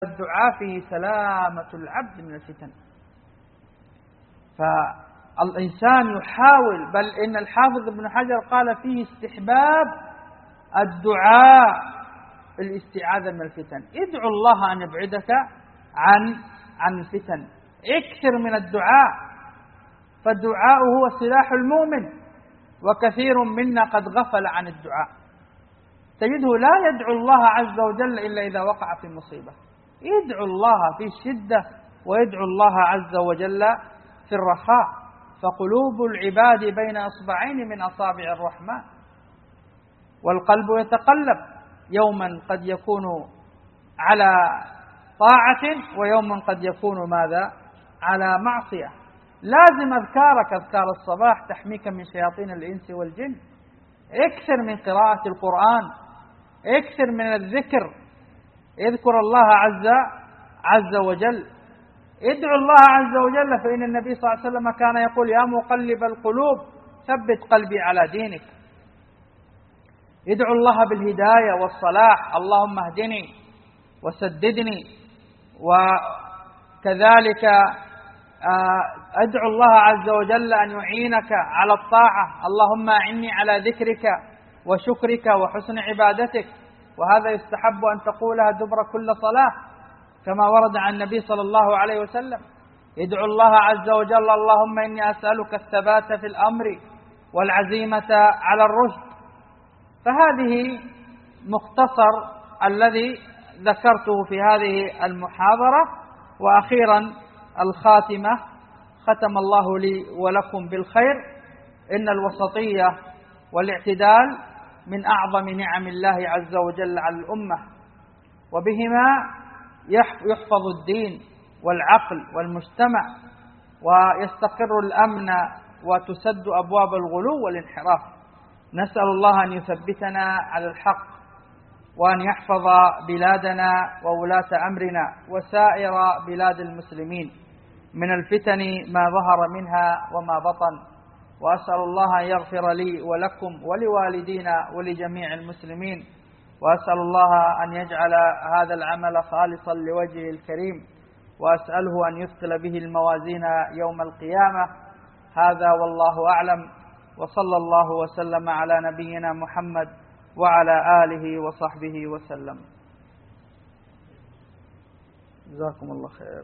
الدعاء فيه سلامة العبد من الفتن. فالإنسان يحاول، بل إن الحافظ ابن حجر قال فيه استحباب الدعاء الاستعاذة من الفتن. ادعو الله أن يبعدك عن الفتن، اكثر من الدعاء، فالدعاء هو سلاح المؤمن، وكثير منا قد غفل عن الدعاء، تجده لا يدعو الله عز وجل إلا إذا وقع في مصيبة، يدعو الله في الشدة ويدعو الله عز وجل في الرخاء. فقلوب العباد بين أصبعين من أصابع الرحمن، والقلب يتقلب، يوما قد يكون على طاعة ويوما قد يكون ماذا؟ على معصية. لازم أذكارك، أذكار الصباح تحميك من شياطين الإنس والجن، اكثر من قراءة القرآن، اكثر من الذكر، اذكر الله عز وجل، ادعو الله عز وجل، فإن النبي صلى الله عليه وسلم كان يقول يا مقلب القلوب ثبت قلبي على دينك. ادعو الله بالهداية والصلاح، اللهم اهدني وسددني. وكذلك ادعو الله عز وجل أن يعينك على الطاعة، اللهم أعني على ذكرك وشكرك وحسن عبادتك. وهذا يستحب أن تقولها دبر كل صلاة كما ورد عن النبي صلى الله عليه وسلم. ادعو الله عز وجل اللهم إني أسألك الثبات في الأمر والعزيمة على الرشد. فهذه مختصر الذي ذكرته في هذه المحاضرة. وأخيرا الخاتمة، ختم الله لي ولكم بالخير. إن الوسطية والاعتدال من أعظم نعم الله عز وجل على الأمة، وبهما يحفظ الدين والعقل والمجتمع، ويستقر الأمن، وتسد أبواب الغلو والانحراف. نسأل الله أن يثبتنا على الحق، وأن يحفظ بلادنا وولاة أمرنا وسائر بلاد المسلمين من الفتن ما ظهر منها وما بطن. وأسأل الله أن يغفر لي ولكم ولوالدينا ولجميع المسلمين، وأسأل الله أن يجعل هذا العمل خالصا لوجهه الكريم، وأسأله أن يثقل به الموازين يوم القيامة. هذا والله أعلم، وصلى الله وسلم على نبينا محمد وعلى آله وصحبه وسلم. جزاكم الله خير.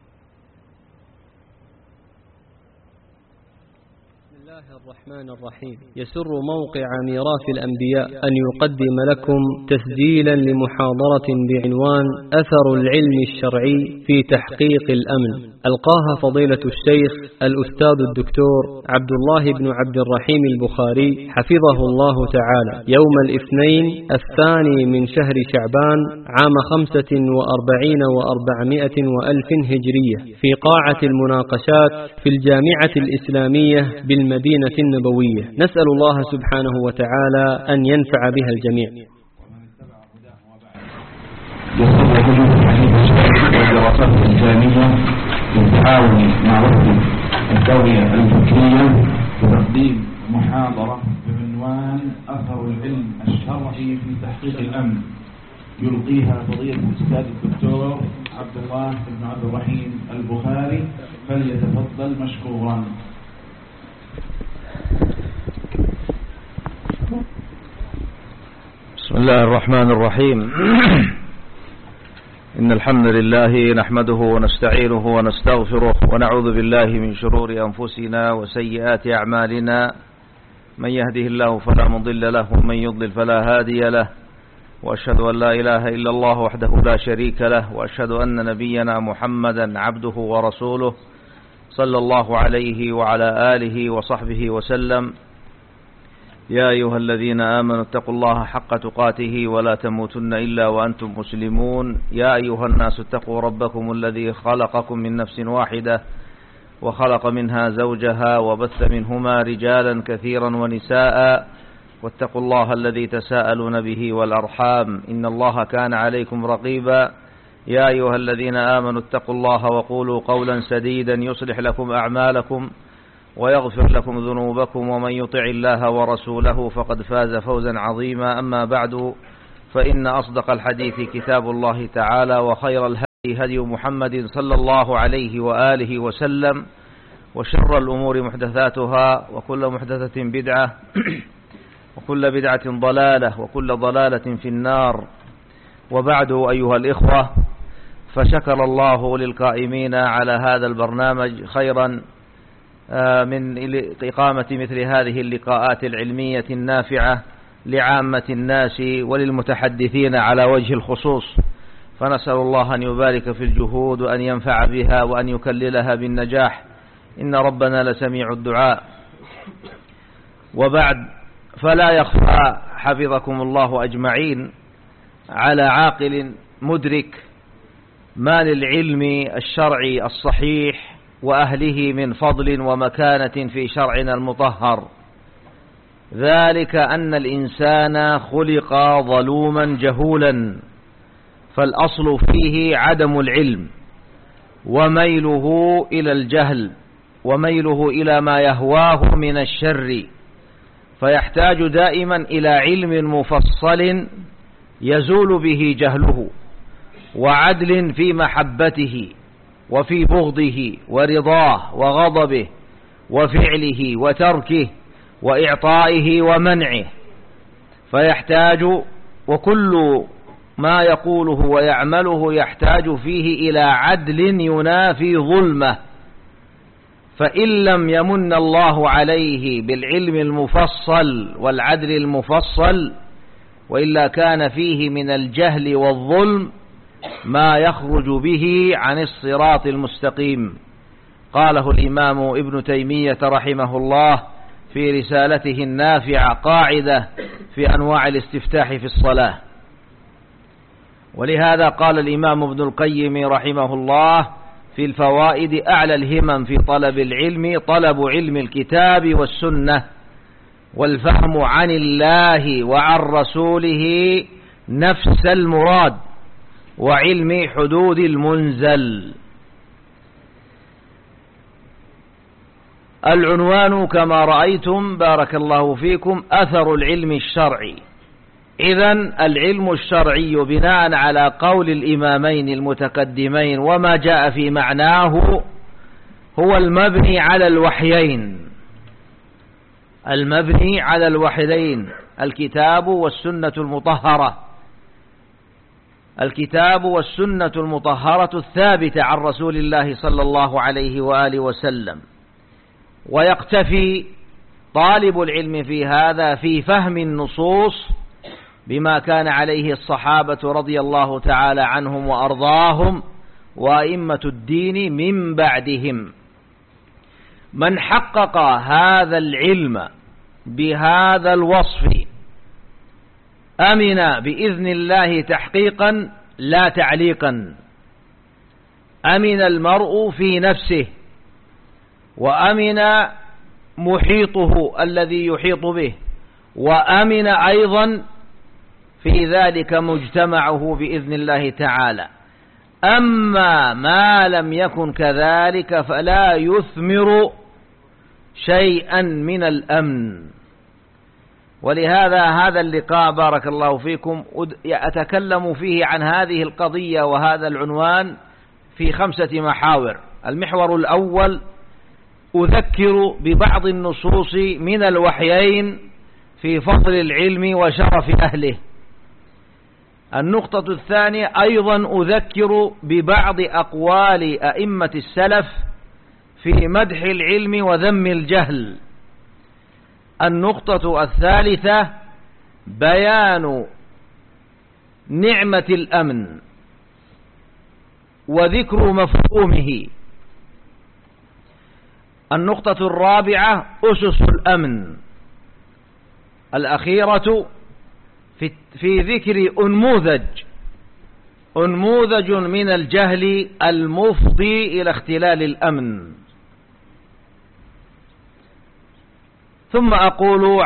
بسم الله الرحمن الرحيم. يسر موقع ميراث الأنبياء أن يقدم لكم تسجيلا لمحاضرة بعنوان أثر العلم الشرعي في تحقيق الأمن، ألقاها فضيلة الشيخ الأستاذ الدكتور عبد الله بن عبد الرحيم البخاري حفظه الله تعالى يوم الاثنين 2 من شهر شعبان عام 45 و400 وألف هجرية في قاعة المناقشات في الجامعة الإسلامية بالمدينة النبوية. نسأل الله سبحانه وتعالى أن ينفع بها الجميع. الدراسات الإسلامية بالتعاون مع وحدة الدولة الفكرية بتقديم محاضرة بعنوان أثر العلم الشرعي في تحقيق الأمن، يلقيها فضيلة الأستاذ الدكتور عبد الله بن عبد الرحيم البخاري، فليتفضل مشكورا. بسم الله الرحمن الرحيم. إن الحمد لله نحمده ونستعينه ونستغفره، ونعوذ بالله من شرور أنفسنا وسيئات أعمالنا. من يهده الله فلا مضل له، ومن يضلل فلا هادي له، وأشهد أن لا إله إلا الله وحده لا شريك له، وأشهد أن نبينا محمدا عبده ورسوله صلى الله عليه وعلى آله وصحبه وسلم. يا أيها الذين آمنوا اتقوا الله حق تقاته ولا تموتن إلا وأنتم مسلمون. يا أيها الناس اتقوا ربكم الذي خلقكم من نفس واحدة وخلق منها زوجها وبث منهما رجالا كثيرا ونساء، واتقوا الله الذي تساءلون به والأرحام إن الله كان عليكم رقيبا. يا أيها الذين آمنوا اتقوا الله وقولوا قولا سديدا يصلح لكم أعمالكم ويغفر لكم ذنوبكم، ومن يطع الله ورسوله فقد فاز فوزا عظيما. أما بعد، فإن أصدق الحديث كتاب الله تعالى، وخير الهدي هدي محمد صلى الله عليه وآله وسلم، وشر الأمور محدثاتها، وكل محدثة بدعة وكل بدعة ضلالة، وكل ضلالة في النار. وبعد أيها الإخوة، فشكر الله للقائمين على هذا البرنامج خيرا من إقامة مثل هذه اللقاءات العلمية النافعة لعامة الناس وللمتحدثين على وجه الخصوص، فنسأل الله أن يبارك في الجهود وأن ينفع بها وأن يكللها بالنجاح، إن ربنا لسميع الدعاء. وبعد، فلا يخفى حفظكم الله أجمعين على عاقل مدرك ما للعلم الشرعي الصحيح وأهله من فضل ومكانة في شرعنا المطهر، ذلك أن الإنسان خلق ظلوما جهولا، فالأصل فيه عدم العلم وميله إلى الجهل وميله إلى ما يهواه من الشر، فيحتاج دائما إلى علم مفصل يزول به جهله، وعدل في محبته وفي بغضه ورضاه وغضبه وفعله وتركه وإعطائه ومنعه، فيحتاج، وكل ما يقوله ويعمله يحتاج فيه إلى عدل ينافي ظلمه. فإن لم يمن الله عليه بالعلم المفصل والعدل المفصل، وإلا كان فيه من الجهل والظلم ما يخرج به عن الصراط المستقيم. قاله الإمام ابن تيمية رحمه الله في رسالته النافعة قاعدة في أنواع الاستفتاح في الصلاة. ولهذا قال الإمام ابن القيم رحمه الله في الفوائد: أعلى الهمم في طلب العلم طلب علم الكتاب والسنة، والفهم عن الله وعن رسوله نفس المراد، وعلم حدود المنزل. العنوان كما رأيتم بارك الله فيكم: أثر العلم الشرعي. إذن العلم الشرعي بناء على قول الإمامين المتقدمين وما جاء في معناه هو المبني على الوحيين، المبني على الوحيين، الكتاب والسنة المطهرة، الكتاب والسنة المطهرة الثابتة عن رسول الله صلى الله عليه وآله وسلم. ويقتفي طالب العلم في هذا في فهم النصوص بما كان عليه الصحابة رضي الله تعالى عنهم وأرضاهم وأئمة الدين من بعدهم. من حقق هذا العلم بهذا الوصف أمن بإذن الله تحقيقا لا تعليقا. أمن المرء في نفسه، وأمن محيطه الذي يحيط به، وأمن أيضا في ذلك مجتمعه بإذن الله تعالى. أما ما لم يكن كذلك فلا يثمر شيئا من الأمن. ولهذا هذا اللقاء بارك الله فيكم أتكلم فيه عن هذه القضية وهذا العنوان في 5 محاور. المحور الأول: أذكر ببعض النصوص من الوحيين في فضل العلم وشرف أهله. النقطة الثانية: أيضا أذكر ببعض أقوال أئمة السلف في مدح العلم وذم الجهل. النقطة الثالثة: بيان نعمة الأمن وذكر مفهومه. النقطة الرابعة: أسس الأمن. الأخيرة في ذكر أنموذج من الجهل المفضي إلى اختلال الأمن. ثم أقول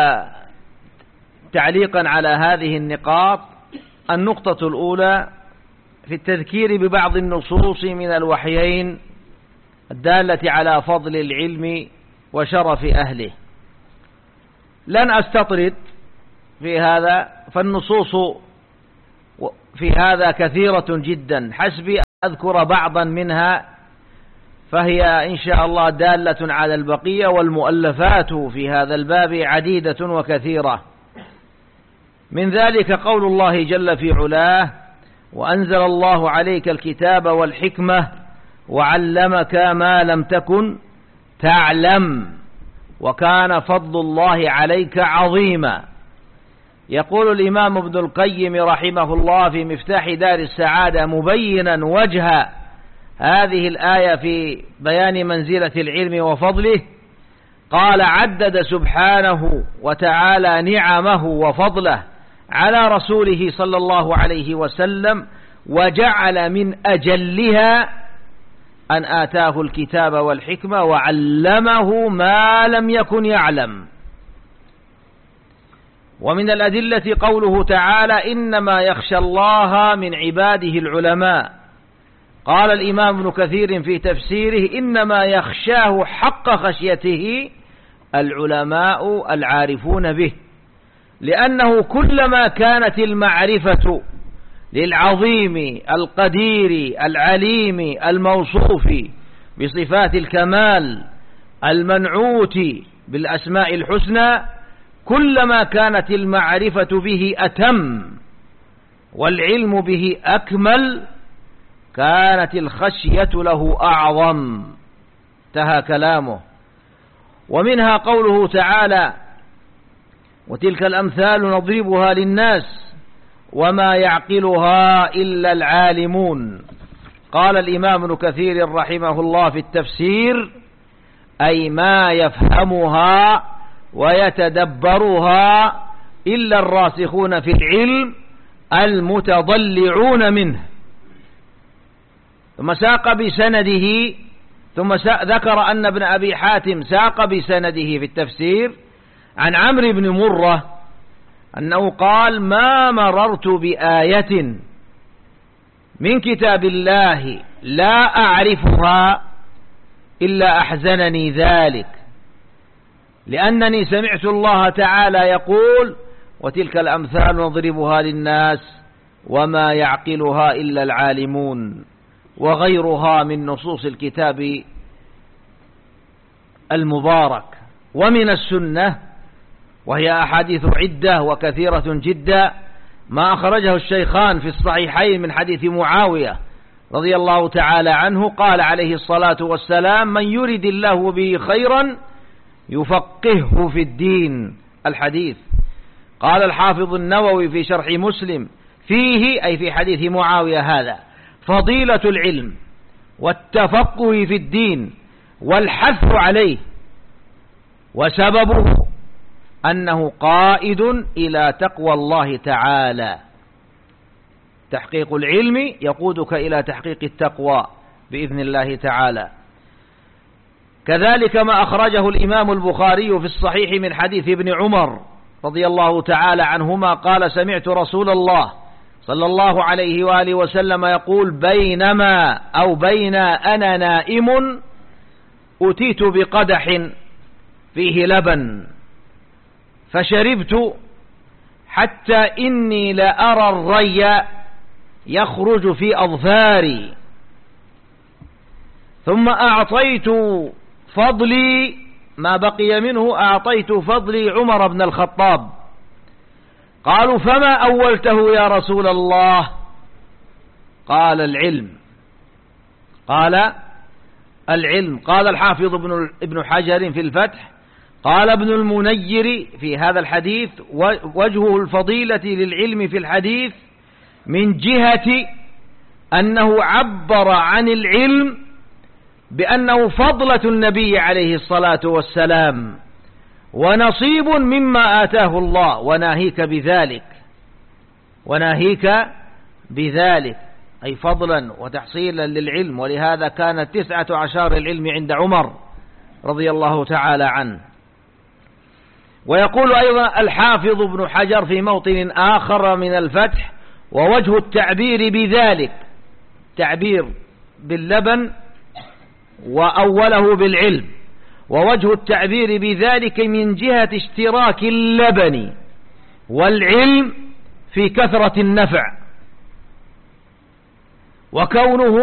تعليقا على هذه النقاط: النقطة الأولى في التذكير ببعض النصوص من الوحيين الدالة على فضل العلم وشرف أهله. لن أستطرد في هذا، فالنصوص في هذا كثيرة جدا، حسبي أذكر بعضا منها، فهي إن شاء الله دالة على البقية، والمؤلفات في هذا الباب عديدة وكثيرة. من ذلك قول الله جل في علاه: وأنزل الله عليك الكتاب والحكمة وعلمك ما لم تكن تعلم وكان فضل الله عليك عظيما. يقول الإمام ابن القيم رحمه الله في مفتاح دار السعادة مبينا وجه هذه الآية في بيان منزلة العلم وفضله، قال: عدد سبحانه وتعالى نعمه وفضله على رسوله صلى الله عليه وسلم، وجعل من أجلها أن آتاه الكتاب والحكمة وعلمه ما لم يكن يعلم. ومن الأدلة قوله تعالى: إنما يخشى الله من عباده العلماء. قال الإمام ابن كثير في تفسيره: إنما يخشاه حق خشيته العلماء العارفون به، لأنه كلما كانت المعرفة للعظيم القدير العليم الموصوف بصفات الكمال المنعوت بالأسماء الحسنى، كلما كانت المعرفة به أتم والعلم به أكمل، كانت الخشية له أعظم. انتهى كلامه. ومنها قوله تعالى: وتلك الأمثال نضربها للناس وما يعقلها إلا العالمون. قال الإمام ابن كثير رحمه الله في التفسير: أي ما يفهمها ويتدبرها إلا الراسخون في العلم المتضلعون منه. ثم ساق بسنده، ثم ذكر أن ابن أبي حاتم ساق بسنده في التفسير عن عمرو بن مرة أنه قال: ما مررت بآية من كتاب الله لا أعرفها إلا أحزنني ذلك، لأنني سمعت الله تعالى يقول: وتلك الأمثال نضربها للناس وما يعقلها إلا العالمون، وغيرها من نصوص الكتاب المبارك. ومن السنة، وهي أحاديث عدة وكثيرة جدا، ما أخرجه الشيخان في الصحيحين من حديث معاوية رضي الله تعالى عنه، قال عليه الصلاة والسلام: من يرد الله به خيرا يفقهه في الدين. الحديث. قال الحافظ النووي في شرح مسلم: فيه، أي في حديث معاوية هذا، فضيلة العلم والتفقه في الدين والحث عليه، وسببه أنه قائد إلى تقوى الله تعالى. تحقيق العلم يقودك إلى تحقيق التقوى بإذن الله تعالى. كذلك ما أخرجه الإمام البخاري في الصحيح من حديث ابن عمر رضي الله تعالى عنهما قال: سمعت رسول الله صلى الله عليه وآله وسلم يقول: بينما أو بين أنا نائم أتيت بقدح فيه لبن فشربت حتى إني لأرى الري يخرج في أظفاري، ثم أعطيت فضلي ما بقي منه، أعطيت فضلي عمر بن الخطاب. قالوا: فما أولته يا رسول الله؟ قال: العلم. قال: العلم. قال الحافظ ابن حجر في الفتح: قال ابن المنير في هذا الحديث: وجهه الفضيلة للعلم في الحديث من جهة أنه عبر عن العلم بأنه فضلة النبي عليه الصلاة والسلام ونصيب مما آتاه الله، وناهيك بذلك أي فضلا وتحصيلا للعلم. ولهذا كانت 19 العلم عند عمر رضي الله تعالى عنه. ويقول أيضا الحافظ ابن حجر في موطن آخر من الفتح: ووجه التعبير بذلك، تعبير باللبن وأوله بالعلم، ووجه التعبير بذلك من جهة اشتراك اللبن والعلم في كثرة النفع وكونه